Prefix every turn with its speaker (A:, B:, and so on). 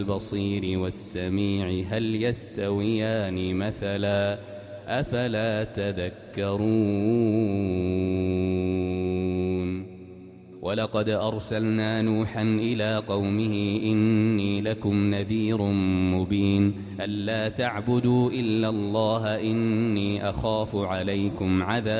A: البصير والسميع هل يستويان مثلا أفلا تذكرون ولقد أرسلنا نوحا إلى قومه إني لكم نذير مبين ألا تعبدوا إلا الله إني أخاف عليكم عذاب